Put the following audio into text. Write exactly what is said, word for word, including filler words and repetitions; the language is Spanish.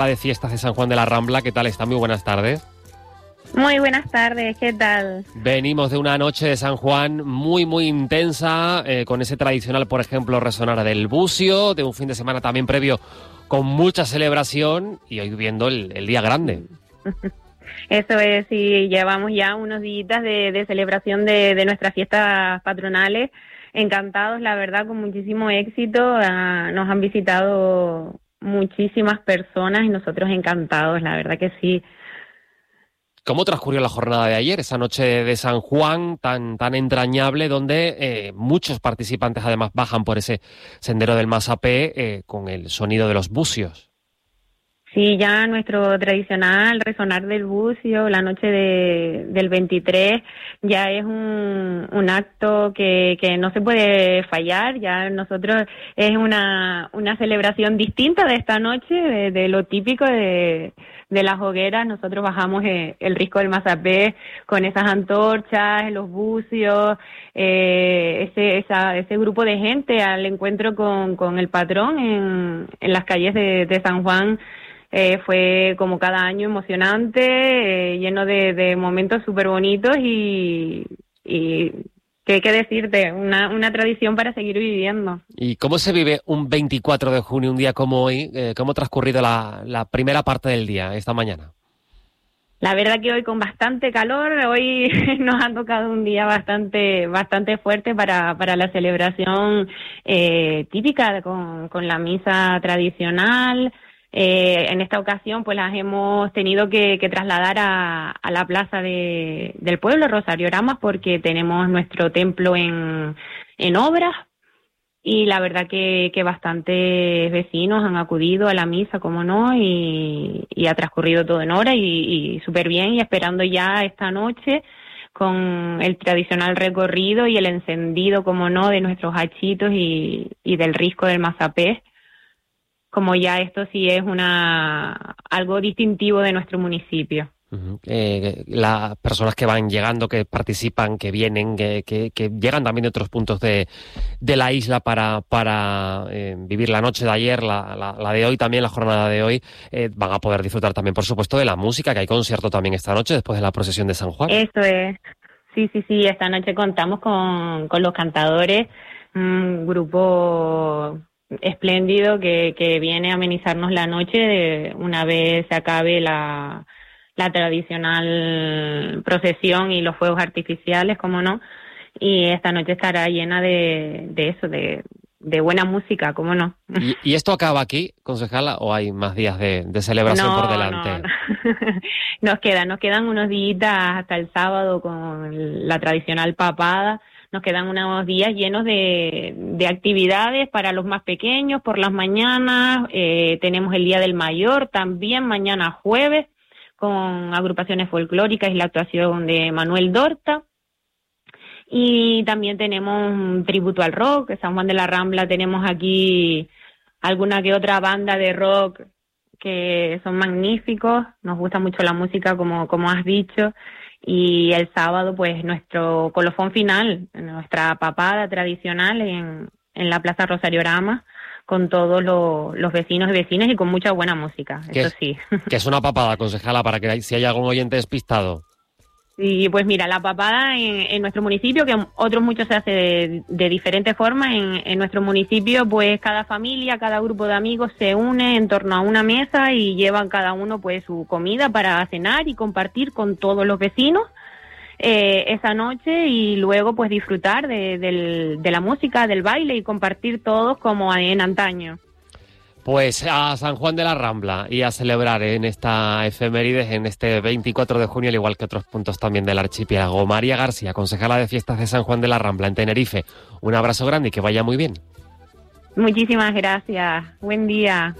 de Fiestas de San Juan de la Rambla. ¿Qué tal está? Muy buenas tardes. Muy buenas tardes, ¿qué tal? Venimos de una noche de San Juan muy, muy intensa, eh, con ese tradicional, por ejemplo, resonar del bucio, de un fin de semana también previo con mucha celebración y hoy viendo el, el día grande. Eso es, sí, llevamos ya unos días de, de celebración de, de nuestras fiestas patronales. Encantados, la verdad, con muchísimo éxito. Uh, nos han visitado muchísimas personas y nosotros encantados, la verdad que sí. ¿Cómo transcurrió la jornada de ayer, esa noche de San Juan tan, tan entrañable, donde eh, muchos participantes además bajan por ese sendero del Masapé eh, con el sonido de los bucios? Sí, ya nuestro tradicional resonar del bucio, la noche de, del veintitrés, ya es un, un acto que, que no se puede fallar. Ya nosotros es una, una celebración distinta de esta noche, de, de lo típico de, de las hogueras. Nosotros bajamos el, el risco del Masapé con esas antorchas, los bucios, eh, ese, esa, ese grupo de gente al encuentro con, con el patrón en, en las calles de, de San Juan. Eh, fue como cada año emocionante, eh, lleno de, de momentos súper bonitos y, y qué, qué decirte, una, una tradición para seguir viviendo. ¿Y cómo se vive un veinticuatro de junio, un día como hoy? Eh, ¿Cómo ha transcurrido la, la primera parte del día, esta mañana? La verdad que hoy con bastante calor, hoy nos ha tocado un día bastante bastante fuerte para, para la celebración eh, típica con, con la misa tradicional. Eh, en esta ocasión pues las hemos tenido que, que trasladar a, a la plaza de, del pueblo, Rosario Aramas, porque tenemos nuestro templo en, en obras y la verdad que, que bastantes vecinos han acudido a la misa, como no, y, y ha transcurrido todo en hora y, y súper bien, y esperando ya esta noche con el tradicional recorrido y el encendido, como no, de nuestros hachitos y, y del risco del Masapé. Como ya esto sí es una algo distintivo de nuestro municipio. Uh-huh. Eh, las personas que van llegando, que participan, que vienen, que, que, que llegan también de otros puntos de, de la isla para, para eh, vivir la noche de ayer, la, la, la de hoy también, la jornada de hoy, eh, van a poder disfrutar también, por supuesto, de la música, que hay concierto también esta noche después de la procesión de San Juan. Eso es. Sí, sí, sí, esta noche contamos con, con los cantadores, un grupo espléndido que, que viene a amenizarnos la noche de, una vez se acabe la, la tradicional procesión y los fuegos artificiales, como no, y esta noche estará llena de, de eso, de, de buena música, como no. ¿Y, ¿Y esto acaba aquí, concejala, o hay más días de, de celebración no, por delante? No, no. Nos quedan, nos quedan unos días hasta el sábado con la tradicional papada. Nos quedan unos días llenos de, de actividades para los más pequeños por las mañanas. Eh, tenemos el Día del Mayor también, mañana jueves, con agrupaciones folclóricas y la actuación de Manuel Dorta. Y también tenemos un tributo al rock, San Juan de la Rambla. Tenemos aquí alguna que otra banda de rock que son magníficos. Nos gusta mucho la música, como, como has dicho. Y el sábado, pues, nuestro colofón final, nuestra papada tradicional en, en la Plaza Rosario Aramas, con todos los, los vecinos y vecinas y con mucha buena música, eso es, sí. ¿Qué es una papada, concejala, para que si hay algún oyente despistado? Sí, pues mira, la papada en, en nuestro municipio, que otros muchos se hace de, de diferentes formas, en, en nuestro municipio, pues cada familia, cada grupo de amigos se une en torno a una mesa y llevan cada uno pues su comida para cenar y compartir con todos los vecinos eh, esa noche y luego pues disfrutar de, del, de la música, del baile y compartir todos como en antaño. Pues a San Juan de la Rambla y a celebrar en esta efemérides, en este veinticuatro de junio, al igual que otros puntos también del archipiélago. María García, concejala de Fiestas de San Juan de la Rambla en Tenerife. Un abrazo grande y que vaya muy bien. Muchísimas gracias. Buen día.